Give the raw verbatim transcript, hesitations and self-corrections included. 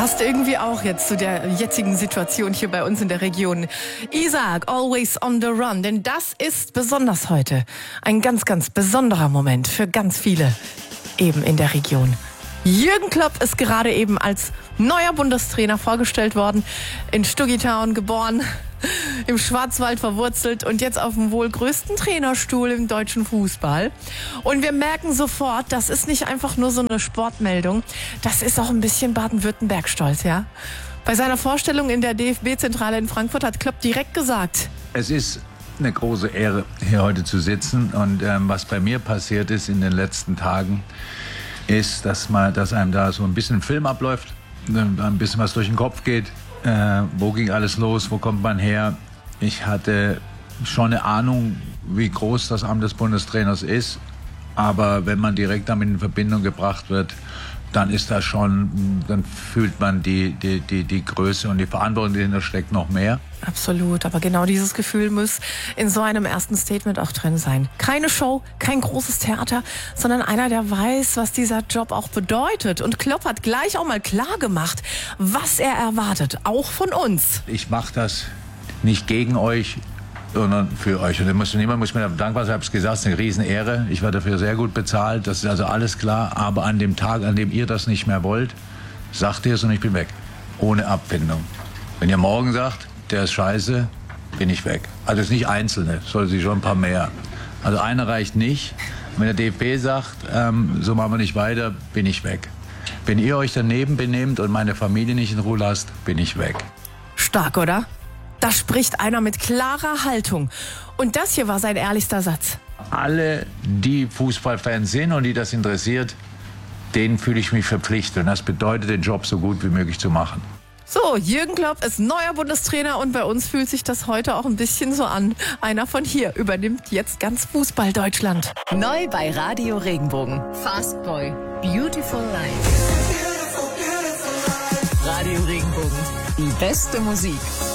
Passt irgendwie auch jetzt zu der jetzigen Situation hier bei uns in der Region. Isaac, Always on the Run, denn das ist besonders heute ein ganz, ganz besonderer Moment für ganz viele eben in der Region. Jürgen Klopp ist gerade eben als neuer Bundestrainer vorgestellt worden, in Stugitown geboren, im Schwarzwald verwurzelt und jetzt auf dem wohl größten Trainerstuhl im deutschen Fußball. Und wir merken sofort, das ist nicht einfach nur so eine Sportmeldung, das ist auch ein bisschen Baden-Württemberg-Stolz, ja? Bei seiner Vorstellung in der D F B-Zentrale in Frankfurt hat Klopp direkt gesagt: Es ist eine große Ehre, hier heute zu sitzen. Und ähm, was bei mir passiert ist in den letzten Tagen, ist, dass, man, dass einem da so ein bisschen Film abläuft, ein bisschen was durch den Kopf geht. Äh, wo ging alles los? Wo kommt man her? Ich hatte schon eine Ahnung, wie groß das Amt des Bundestrainers ist. Aber wenn man direkt damit in Verbindung gebracht wird, dann ist das schon, dann fühlt man die, die, die, die Größe und die Verantwortung, die dahinter steckt, noch mehr. Absolut, aber genau dieses Gefühl muss in so einem ersten Statement auch drin sein. Keine Show, kein großes Theater, sondern einer, der weiß, was dieser Job auch bedeutet. Und Klopp hat gleich auch mal klar gemacht, was er erwartet, auch von uns. Ich mache das nicht gegen euch, sondern für euch. Und muss, niemand muss mir dafür dankbar sein. Ich habe es gesagt, es ist eine Riesenehre. Ich werde dafür sehr gut bezahlt. Das ist also alles klar. Aber an dem Tag, an dem ihr das nicht mehr wollt, sagt ihr es und ich bin weg. Ohne Abfindung. Wenn ihr morgen sagt, der ist scheiße, bin ich weg. Also es ist nicht Einzelne, es soll sich schon ein paar mehr. Also einer reicht nicht. Wenn der D F B sagt, ähm, so machen wir nicht weiter, bin ich weg. Wenn ihr euch daneben benehmt und meine Familie nicht in Ruhe lasst, bin ich weg. Stark, oder? Da spricht einer mit klarer Haltung. Und das hier war sein ehrlichster Satz. Alle, die Fußballfans sind und die das interessiert, denen fühle ich mich verpflichtet. Und das bedeutet, den Job so gut wie möglich zu machen. So, Jürgen Klopp ist neuer Bundestrainer und bei uns fühlt sich das heute auch ein bisschen so an. Einer von hier übernimmt jetzt ganz Fußball Deutschland. Neu bei Radio Regenbogen. Fast Boy, Beautiful Life. Radio Regenbogen, die beste Musik.